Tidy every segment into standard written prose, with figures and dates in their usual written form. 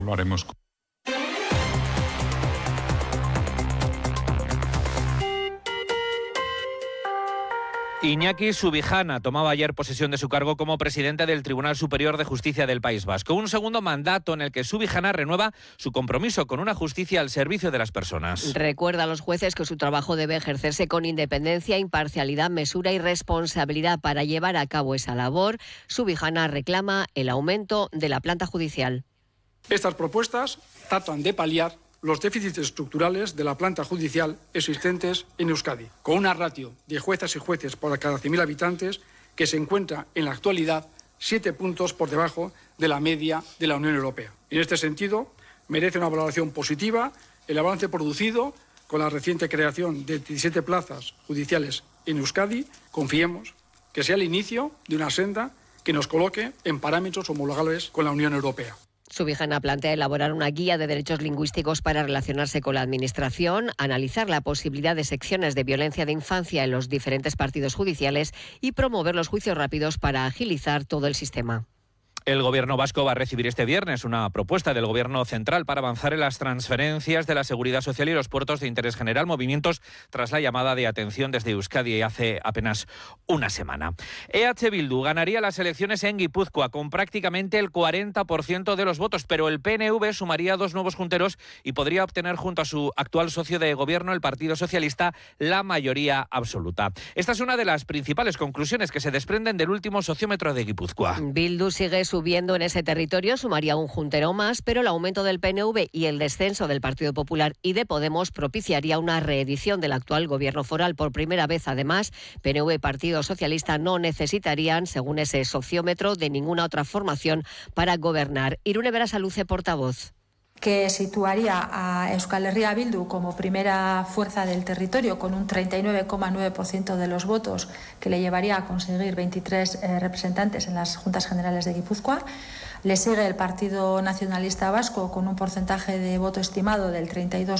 Lo haremos. Iñaki Subijana tomaba ayer posesión de su cargo como presidente del Tribunal Superior de Justicia del País Vasco. Un segundo mandato en el que Subijana renueva su compromiso con una justicia al servicio de las personas. Recuerda a los jueces que su trabajo debe ejercerse con independencia, imparcialidad, mesura y responsabilidad. Para llevar a cabo esa labor, Subijana reclama el aumento de la planta judicial. Estas propuestas tratan de paliar los déficits estructurales de la planta judicial existentes en Euskadi, con una ratio de juezas y jueces por cada 100.000 habitantes que se encuentra en la actualidad 7 puntos por debajo de la media de la Unión Europea. En este sentido, merece una valoración positiva el avance producido con la reciente creación de 17 plazas judiciales en Euskadi. Confiemos que sea el inicio de una senda que nos coloque en parámetros homologables con la Unión Europea. Subijana plantea elaborar una guía de derechos lingüísticos para relacionarse con la Administración, analizar la posibilidad de secciones de violencia de infancia en los diferentes partidos judiciales y promover los juicios rápidos para agilizar todo el sistema. El Gobierno vasco va a recibir este viernes una propuesta del Gobierno central para avanzar en las transferencias de la Seguridad Social y los puertos de interés general, movimientos tras la llamada de atención desde Euskadi hace apenas una semana. EH Bildu ganaría las elecciones en Guipúzcoa con prácticamente el 40% de los votos, pero el PNV sumaría 2 nuevos junteros y podría obtener junto a su actual socio de gobierno, el Partido Socialista, la mayoría absoluta. Esta es una de las principales conclusiones que se desprenden del último sociómetro de Guipúzcoa. Bildu sigue subiendo en ese territorio, sumaría un juntero más, pero el aumento del PNV y el descenso del Partido Popular y de Podemos propiciaría una reedición del actual gobierno foral. Por primera vez, además, PNV y Partido Socialista no necesitarían, según ese sociómetro, de ninguna otra formación para gobernar. Irune Berasaluze, portavoz. Que situaría a Euskal Herria Bildu como primera fuerza del territorio con un 39,9% de los votos, que le llevaría a conseguir 23 representantes en las Juntas Generales de Guipúzcoa. Le sigue el Partido Nacionalista Vasco con un porcentaje de voto estimado del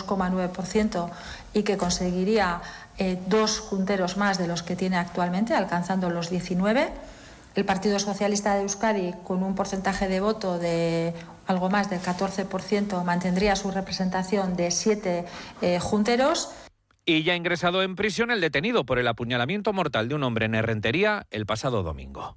32,9% y que conseguiría 2 junteros más de los que tiene actualmente, alcanzando los 19. El Partido Socialista de Euskadi, con un porcentaje de voto de algo más del 14%, mantendría su representación de 7 junteros. Y ya ha ingresado en prisión el detenido por el apuñalamiento mortal de un hombre en Errentería el pasado domingo.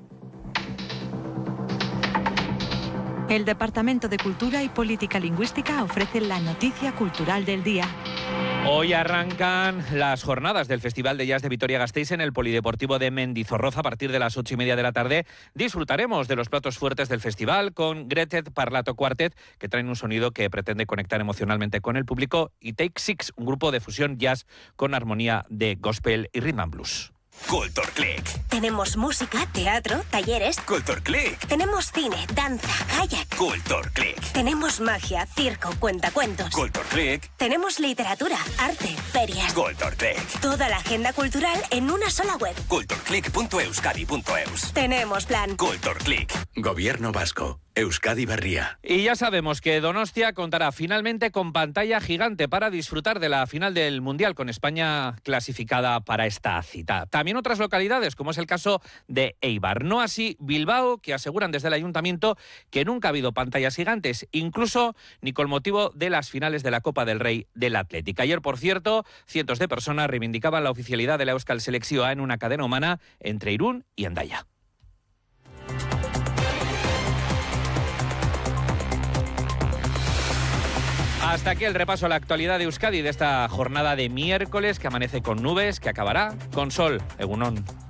El Departamento de Cultura y Política Lingüística ofrece la noticia cultural del día. Hoy arrancan las jornadas del Festival de Jazz de Vitoria-Gasteiz en el Polideportivo de Mendizorroza a partir de las 8:30 de la tarde. Disfrutaremos de los platos fuertes del festival con Gretet Parlato Quartet, que traen un sonido que pretende conectar emocionalmente con el público, y Take Six, un grupo de fusión jazz con armonía de gospel y rhythm and blues. Culture Click. Tenemos música, teatro, talleres. Culture Click. Tenemos cine, danza, kayak. Culture Click. Tenemos magia, circo, cuentacuentos. Culture Click. Tenemos literatura, arte, ferias. Culture Click. Toda la agenda cultural en una sola web. cultureclick.euskadi.eus. Tenemos plan. Culture Click. Gobierno vasco. Euskadi Berria. Y ya sabemos que Donostia contará finalmente con pantalla gigante para disfrutar de la final del Mundial, con España clasificada para esta cita. También otras localidades, como es el caso de Eibar. No así Bilbao, que aseguran desde el Ayuntamiento que nunca ha habido pantallas gigantes, incluso ni con motivo de las finales de la Copa del Rey del Atlético. Ayer, por cierto, cientos de personas reivindicaban la oficialidad de la Euskal Selekzioa en una cadena humana entre Irún y Hendaya. Hasta aquí el repaso a la actualidad de Euskadi de esta jornada de miércoles que amanece con nubes, que acabará con sol. Egunon.